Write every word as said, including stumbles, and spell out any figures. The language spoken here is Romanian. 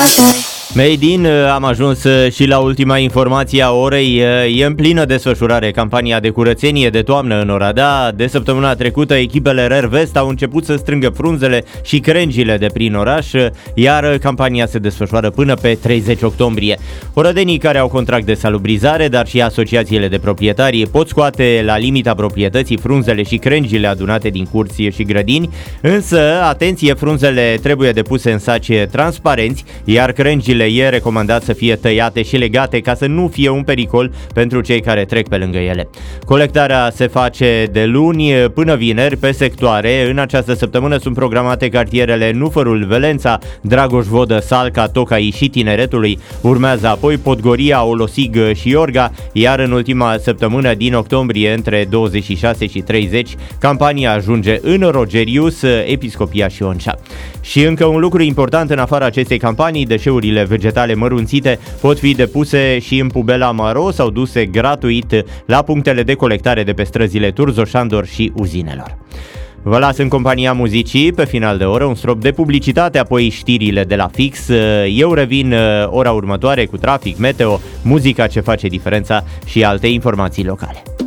Made in, am ajuns și la ultima informație a orei. E în plină desfășurare campania de curățenie de toamnă în Oradea. De săptămâna trecută, echipele Rervest au început să strângă frunzele și crengile de prin oraș, iar campania se desfășoară până pe treizeci octombrie. Oradenii care au contract de salubrizare, dar și asociațiile de proprietari, pot scoate la limita proprietății frunzele și crengile adunate din curți și grădini, însă, atenție, frunzele trebuie depuse în saci transparenți, iar crengile e recomandat să fie tăiate și legate ca să nu fie un pericol pentru cei care trec pe lângă ele. Colectarea se face de luni până vineri pe sectoare. În această săptămână sunt programate cartierele Nufărul, Velența, Dragoș Vodă, Salca, Tocai și Tineretului. Urmează apoi Podgoria, Olosig și Iorga, iar în ultima săptămână din octombrie, între douăzeci și șase și treizeci, campania ajunge în Rogerius, Episcopia și Oncea. Și încă un lucru important, în afara acestei campanii, deșeurile vegetale mărunțite pot fi depuse și în Pubela Maro sau duse gratuit la punctele de colectare de pe străzile Turzoșandor și Uzinelor. Vă las în compania muzicii, pe final de oră un strop de publicitate, apoi știrile de la Fix. Eu revin ora următoare cu trafic, meteo, muzica ce face diferența și alte informații locale.